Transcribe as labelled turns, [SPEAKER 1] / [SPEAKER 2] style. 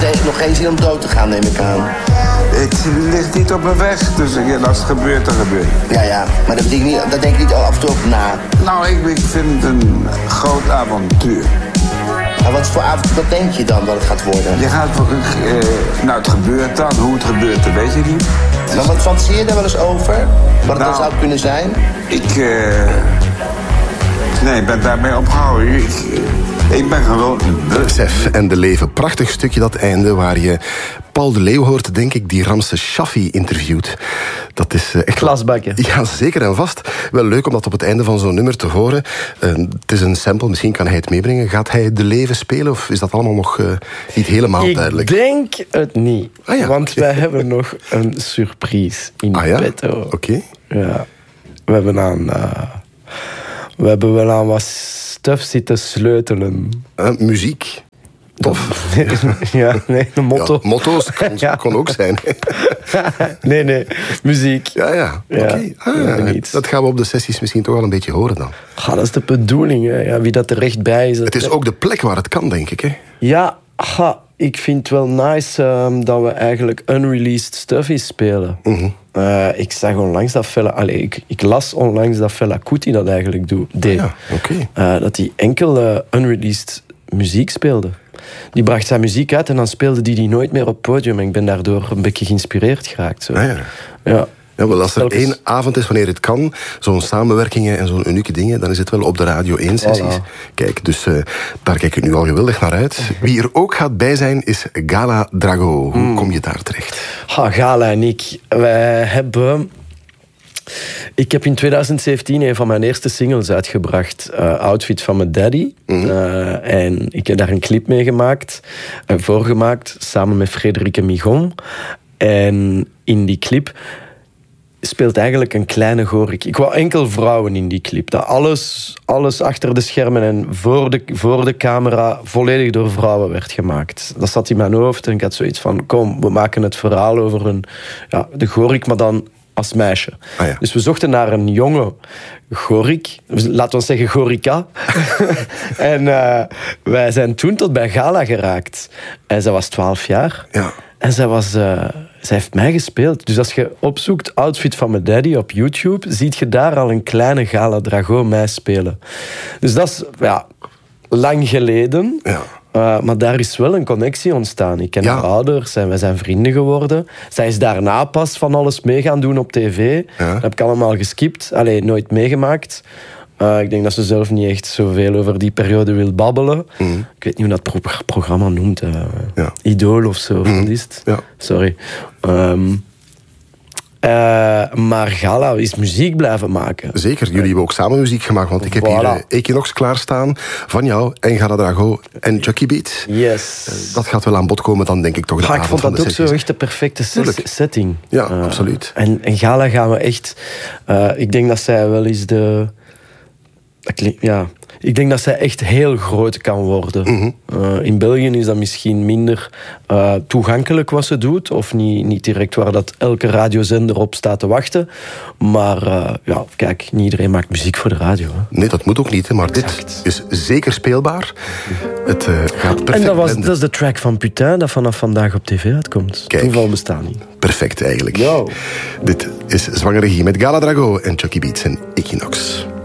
[SPEAKER 1] nog geen zin om dood te gaan, neem ik aan.
[SPEAKER 2] Het ligt niet op mijn weg, dus als het gebeurt, dan gebeurt het.
[SPEAKER 1] Ja, maar dat denk ik niet af en toe op na.
[SPEAKER 2] Nou, ik vind het een groot avontuur.
[SPEAKER 1] Maar wat voor avontuur, wat denk je dan dat het gaat worden?
[SPEAKER 2] Je gaat nou, het gebeurt dan. Hoe het gebeurt, dat weet je niet.
[SPEAKER 1] Maar wat fantaseer je daar wel eens over? Wat het dan zou kunnen zijn?
[SPEAKER 2] Ik ben daarmee opgehouden. Ik ben gewoon...
[SPEAKER 3] Sef en de leven. Prachtig stukje dat einde waar je Paul de Leeuw hoort, denk ik, die Ramses Shaffi interviewt. Dat is echt...
[SPEAKER 4] Glasbakken.
[SPEAKER 3] Ja, zeker en vast. Wel leuk om dat op het einde van zo'n nummer te horen. Het is een sample, misschien kan hij het meebrengen. Gaat hij de leven spelen of is dat allemaal nog niet helemaal duidelijk?
[SPEAKER 4] Ik denk het niet.
[SPEAKER 3] Ah, ja.
[SPEAKER 4] Want wij hebben nog een surprise in petto.
[SPEAKER 3] Oké.
[SPEAKER 4] Ja. We hebben wel aan wat stuff zitten sleutelen.
[SPEAKER 3] Muziek. Tof.
[SPEAKER 4] Ja, nee, de motto.
[SPEAKER 3] Ja, motto's kon ook zijn.
[SPEAKER 4] Nee, muziek.
[SPEAKER 3] Ja. Oké. Dat gaan we op de sessies misschien toch wel een beetje horen dan.
[SPEAKER 4] Dat is de bedoeling, hè. Ja, wie dat er recht bij is.
[SPEAKER 3] Het is ook de plek waar het kan, denk ik, hè?
[SPEAKER 4] Ja, ik vind het wel nice dat we eigenlijk unreleased stuff is spelen.
[SPEAKER 3] Mm-hmm.
[SPEAKER 4] Ik zag onlangs dat ik las onlangs dat Fela Kuti dat eigenlijk deed.
[SPEAKER 3] Ja, okay.
[SPEAKER 4] Dat hij enkel unreleased muziek speelde. Die bracht zijn muziek uit en dan speelde die nooit meer op het podium. En ik ben daardoor een beetje geïnspireerd geraakt. Zo. Ja.
[SPEAKER 3] Ja, wel, als er één avond is wanneer het kan, zo'n samenwerkingen en zo'n unieke dingen, dan is het wel op de Radio 1 sessies. Voilà. Kijk, dus daar kijk ik nu al geweldig naar uit. Wie er ook gaat bij zijn, is Gala Drago. Hoe kom je daar terecht?
[SPEAKER 4] Gala en ik, wij hebben... Ik heb in 2017 een van mijn eerste singles uitgebracht. Outfit van mijn daddy. En ik heb daar een clip mee gemaakt. Voorgemaakt, samen met Frederike Migon. En in die clip speelt eigenlijk een kleine Gorik. Ik wou enkel vrouwen in die clip. Dat alles achter de schermen en voor de camera volledig door vrouwen werd gemaakt. Dat zat in mijn hoofd en ik had zoiets van... Kom, we maken het verhaal over de Gorik, maar dan als meisje.
[SPEAKER 3] Ah, ja.
[SPEAKER 4] Dus we zochten naar een jonge Gorik. Laten we zeggen Gorika. En wij zijn toen tot bij Gala geraakt. En zij was 12 jaar.
[SPEAKER 3] Ja.
[SPEAKER 4] En zij heeft mij gespeeld. Dus als je opzoekt Outfit van mijn daddy op YouTube, ziet je daar al een kleine Gala Drago mij spelen. Dus dat is lang geleden.
[SPEAKER 3] Ja.
[SPEAKER 4] Maar daar is wel een connectie ontstaan. Ik ken haar ouders en wij zijn vrienden geworden. Zij is daarna pas van alles mee gaan doen op tv.
[SPEAKER 3] Ja.
[SPEAKER 4] Dat heb ik allemaal geskipt. Nooit meegemaakt. Ik denk dat ze zelf niet echt zoveel over die periode wil babbelen. Ik weet niet hoe dat programma noemt. Idool of zo. Wat is het?
[SPEAKER 3] Ja.
[SPEAKER 4] Sorry. Maar Gala is muziek blijven maken.
[SPEAKER 3] Zeker, jullie hebben ook samen muziek gemaakt. Want ik heb hier Equinox klaarstaan van jou en Gala Drago en Chucky Beat.
[SPEAKER 4] Yes.
[SPEAKER 3] Dat gaat wel aan bod komen dan, denk ik toch, de avond van de
[SPEAKER 4] Ik vond dat ook
[SPEAKER 3] sessies.
[SPEAKER 4] zo echt de perfecte setting.
[SPEAKER 3] Ja, absoluut.
[SPEAKER 4] En Gala gaan we echt... ik denk dat zij wel eens ik denk dat zij echt heel groot kan worden. In België is dat misschien minder toegankelijk wat ze doet. Of niet direct waar dat elke radiozender op staat te wachten. Maar kijk, niet iedereen maakt muziek voor de radio. Hè.
[SPEAKER 3] Nee, dat moet ook niet. Hè, maar dit is zeker speelbaar. Het gaat perfect.
[SPEAKER 4] En dat is de track van Putain dat vanaf vandaag op tv uitkomt.
[SPEAKER 3] Kijk.
[SPEAKER 4] Toeval bestaat niet.
[SPEAKER 3] Perfect eigenlijk.
[SPEAKER 4] Yo.
[SPEAKER 3] Dit is Zwangere Regie met Gala Drago en Chucky Beats en Equinox.